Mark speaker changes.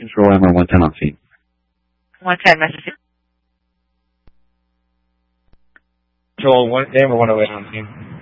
Speaker 1: Control Amber 110 on scene.
Speaker 2: 110, message.
Speaker 3: Control Amber 108 on scene.